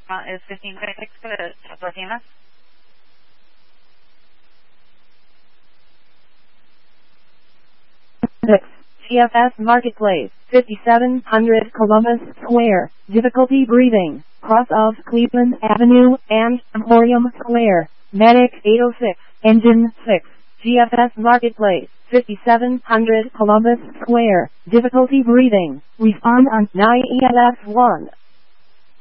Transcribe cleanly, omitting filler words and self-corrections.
is 1526 to Southwest EMS. GFS Marketplace, 5700 Columbus Square, difficulty breathing, cross of Cleveland Avenue and Emporium Square, Medic 806, Engine 6, GFS Marketplace, 5700 Columbus Square, difficulty breathing, respond on 9EMS 1.